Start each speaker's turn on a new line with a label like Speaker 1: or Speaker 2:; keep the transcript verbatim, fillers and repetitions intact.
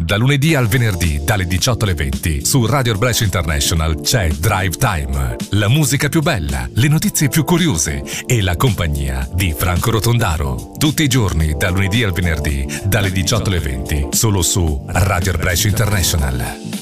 Speaker 1: Da lunedì al venerdì, dalle diciotto alle venti, su Radio Brescia International c'è Drive Time. La musica più bella, le notizie più curiose e la compagnia di Franco Rotondaro. Tutti i giorni, da lunedì al venerdì, dalle diciotto alle venti, solo su Radio Brescia International.